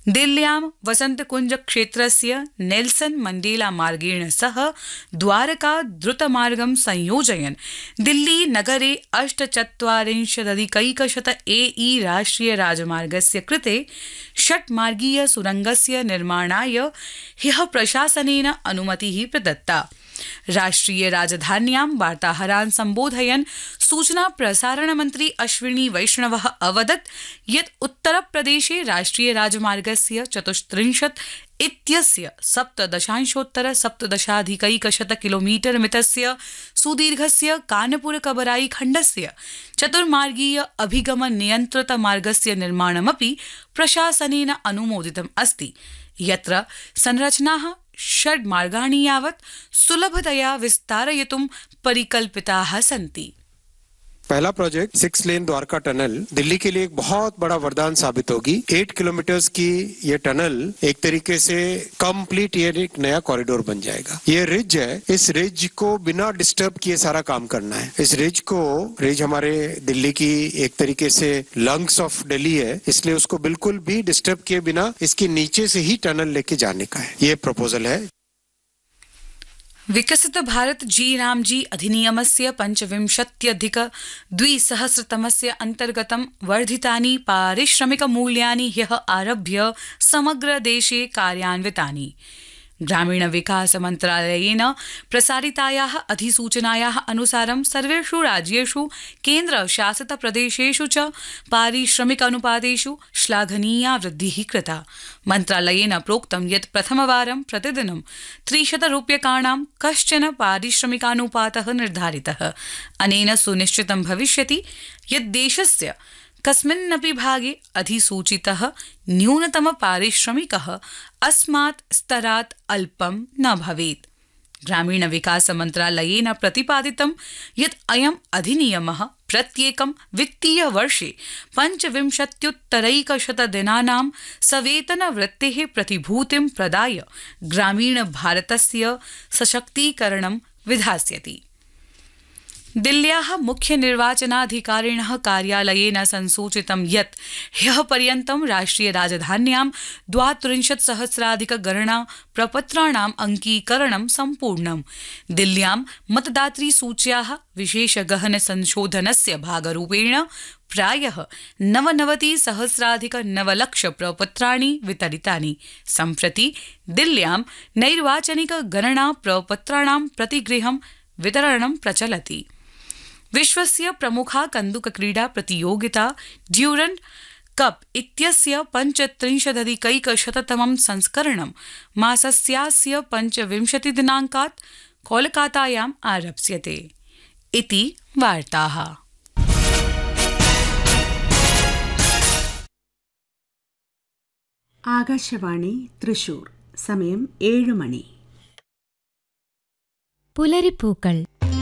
दिल्ल्यां वसन्तकुञ्जक्षेत्रस्य Nelson Mandela मार्गेण सह द्वारका द्रुतमार्गं संयोजयन् दिल्ली नगरे 48,100 AE राष्ट्रिय राजमार्गस्य कृते षट्मार्गीय सुरङ्गस्य निर्माणाय ह्यः प्रशासनेन अनुमतिः प्रदत्ता। राष्ट्रिय राजधान्यां वार्ताहरान् सम्बोधयन् सूचना प्रसारण मन्त्री अश्विनी वैष्णवः अवदत् यत् उत्तरप्रदेशे राष्ट्रिय राजमार्गस्य 34 इत्यस्य 17.17 किलोमीटर मितस्य सुदीर्घस्य कानपुर कबराई खण्डस्य चतुर्मार्गीय अभिगमन नियन्त्रित मार्गस्य निर्माणमपि प्रशासनेन अनुमोदितम् अस्ति, यत्र संरचनाः षड्मार्गाणि यावत् सुलभतया विस्तारयितुं परिकल्पिताः सन्ति। पहला प्रोजेक्ट 6 लेन द्वारका टनल दिल्ली के लिए एक बहुत बड़ा वरदान साबित होगी। 8 किलोमीटर्स की ये टनल एक तरीके से कंप्लीट ये एक नया कॉरिडोर बन जाएगा। ये रिज है, इस रिज को बिना डिस्टर्ब किए सारा काम करना है। इस रिज हमारे दिल्ली की एक तरीके से लंग्स ऑफ दिल्ली है, इसलिए उसको बिल्कुल भी डिस्टर्ब किए बिना इसके नीचे से ही टनल लेके जाने का है। ये प्रपोजल है। विकसित भारत जी रामजी अधिनियमस्य 25,200 अंतर्गतं वर्धितानि पारिश्रमिकमूल्यानि ह्यः आरभ्य समग्र देशे कार्यान्वितानि। ग्रामीण विकास मन्त्रालयेन प्रसारितायाः अधिसूचनायाः अनुसारं सर्वेषु राज्येषु केन्द्रशासित प्रदेशेषु च पारिश्रमिक अनुपातेषु श्लाघनीया वृद्धिः कृता। मन्त्रालयेन प्रोक्तं यत् प्रथमवारं प्रतिदिनं 300 रूप्यकाणां कश्चन पारिश्रमिकानुपातः निर्धारितः। अनेन सुनिश्चितं भविष्यति यत् देशस्य कस्मिन्नपि भागे अधिसूचितः न्यूनतम पारिश्रमिकः अस्मात् स्तरात् अल्पं न भवेत्। ग्रामीण विकास मन्त्रालयेन प्रतिपादितं यत् अयम् अधिनियमः प्रत्येकं वित्तीय वर्षे 25,100 दिनानां सवेतनवृत्तेः प्रतिभूतिं प्रदाय ग्रामीण भारतस्य सशक्तीकरणं विधास्यति। दिल्ल्याः मुख्य निर्वाचनाधिकारिणः कार्यालयेन संसूचितं यत् ह्यः पर्यन्तं राष्ट्रिय राजधान्यां 32,000 गणना प्रपत्राणाम् अंकीकरणं सम्पूर्णम्। दिल्ल्यां मतदातृ सूच्याः विशेष गहन संशोधनस्य भागरूपेण प्रायः 99,900 प्रपत्राणि वितरितानि। सम्प्रति दिल्ल्यां नैर्वाचनिक गणना प्रपत्राणां प्रतिगृहं वितरणं प्रचलति। विश्वस्य प्रमुखा कन्दुकक्रीडा प्रतियोगिता ड्यूरण्ड् कप इत्यस्य 35,100तमं संस्करणं मासस्यास्य 25 दिनाङ्कात् कोलकातायाम् आरप्स्यते। इति वार्ताः। ആകാശവാണി തൃശൂർ. സമയം 7 മണി. പുലരിപ്പൂക്കൾ.